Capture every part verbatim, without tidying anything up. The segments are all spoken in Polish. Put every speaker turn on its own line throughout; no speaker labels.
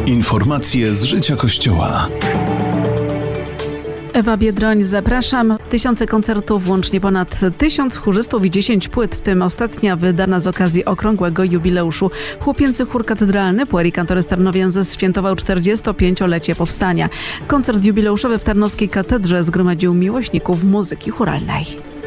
Informacje z życia Kościoła.
Ewa Biedroń, zapraszam. Tysiące koncertów, łącznie ponad tysiąc chórzystów i dziesięć płyt, w tym ostatnia wydana z okazji okrągłego jubileuszu. Chłopięcy chór katedralny Pueri Cantores Tarnovienses świętował czterdziestopięciolecie powstania. Koncert jubileuszowy w Tarnowskiej Katedrze zgromadził miłośników muzyki chóralnej.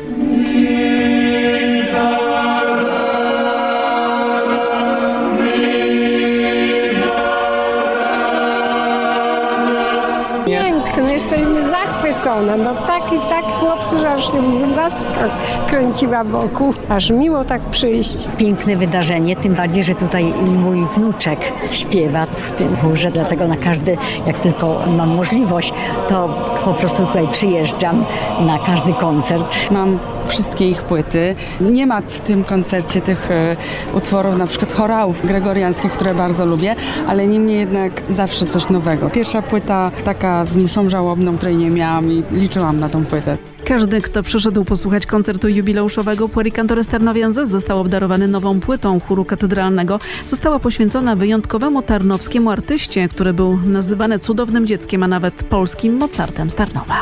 Piękne, jesteśmy zachwycone. No tak i tak chłopcy, że aż się łzaska kręciła wokół. Aż miło tak przyjść.
Piękne wydarzenie, tym bardziej, że tutaj mój wnuczek śpiewa w tym chórze, dlatego na każdy, jak tylko mam możliwość, to po prostu tutaj przyjeżdżam na każdy koncert.
Mam wszystkie ich płyty. Nie ma w tym koncercie tych e, utworów, na przykład chorałów gregoriańskich, które bardzo lubię, ale niemniej jednak zawsze coś nowego. Pierwsza płyta taka z mszą żałobną, której nie miałam i liczyłam na tą płytę.
Każdy, kto przyszedł posłuchać koncertu jubileuszowego Pueri Cantores Tarnovienses, został obdarowany nową płytą chóru katedralnego. Została poświęcona wyjątkowemu tarnowskiemu artyście, który był nazywany cudownym dzieckiem, a nawet polskim Mozartem z Tarnowa.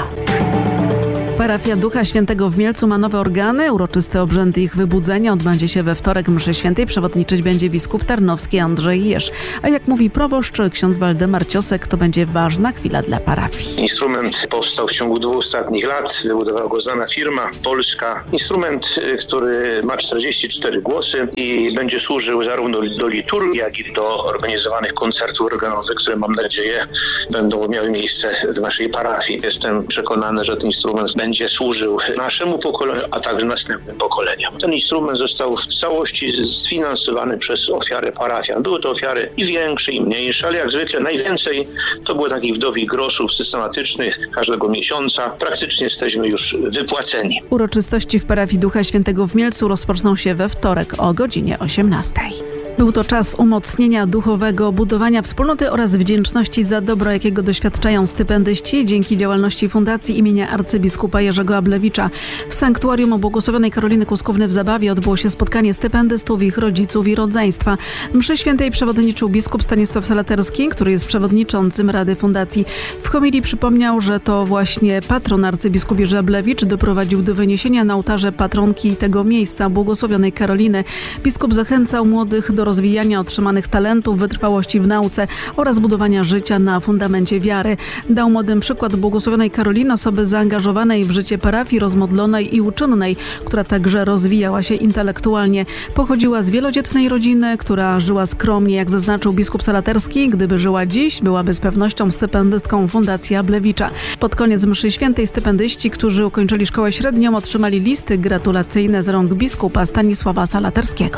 Parafia Ducha Świętego w Mielcu ma nowe organy. Uroczysty obrzęd ich wybudzenia odbędzie się we wtorek. Mszy świętej przewodniczyć będzie biskup tarnowski Andrzej Jerz. A jak mówi proboszcz ksiądz Waldemar Ciosek, to będzie ważna chwila dla parafii.
Instrument powstał w ciągu dwóch ostatnich lat. Wybudowała go znana firma polska. Instrument, który ma czterdzieści cztery głosy i będzie służył zarówno do liturgii, jak i do organizowanych koncertów organowych, które, mam nadzieję, będą miały miejsce w naszej parafii. Jestem przekonany, że ten instrument będzie służył naszemu pokoleniu, a także następnym pokoleniom. Ten instrument został w całości sfinansowany przez ofiary parafian. Były to ofiary i większe, i mniejsze, ale jak zwykle najwięcej to było takich wdowich groszów systematycznych każdego miesiąca. Praktycznie jesteśmy już wypłaceni.
Uroczystości w parafii Ducha Świętego w Mielcu rozpoczną się we wtorek o godzinie osiemnastej. Był to czas umocnienia duchowego, budowania wspólnoty oraz wdzięczności za dobro, jakiego doświadczają stypendyści dzięki działalności Fundacji imienia arcybiskupa Jerzego Ablewicza. W sanktuarium Błogosławionej Karoliny Kuskówny w Zabawie odbyło się spotkanie stypendystów, ich rodziców i rodzeństwa. Mszy świętej przewodniczył biskup Stanisław Salaterski, który jest przewodniczącym Rady Fundacji. W homilii przypomniał, że to właśnie patron arcybiskup Jerzy Ablewicz doprowadził do wyniesienia na ołtarze patronki tego miejsca, Błogosławionej Karoliny. Biskup zachęcał młodych do rozwijania otrzymanych talentów, wytrwałości w nauce oraz budowania życia na fundamencie wiary. Dał młodym przykład błogosławionej Karoliny, osoby zaangażowanej w życie parafii, rozmodlonej i uczynnej, która także rozwijała się intelektualnie. Pochodziła z wielodzietnej rodziny, która żyła skromnie, jak zaznaczył biskup Salaterski. Gdyby żyła dziś, byłaby z pewnością stypendystką Fundacji Ablewicza. Pod koniec mszy świętej stypendyści, którzy ukończyli szkołę średnią, otrzymali listy gratulacyjne z rąk biskupa Stanisława Salaterskiego.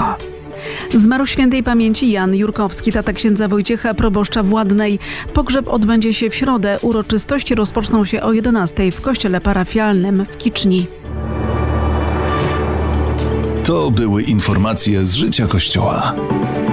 Zmarł świętej pamięci Jan Jurkowski, tata księdza Wojciecha, proboszcza Władnej. Pogrzeb odbędzie się w środę. Uroczystości rozpoczną się o jedenastej w kościele parafialnym w Kiczni.
To były informacje z życia Kościoła.